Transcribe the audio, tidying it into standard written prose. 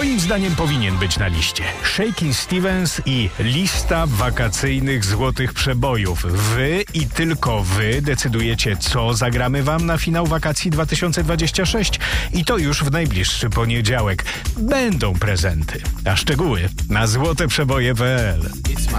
moim zdaniem powinien być na liście. Shakin' Stevens i lista wakacyjnych złotych przebojów. Wy i tylko wy decydujecie, co zagramy wam na finał wakacji 2026 i to już w najbliższy poniedziałek. Będą prezenty, a szczegóły na złoteprzeboje.pl.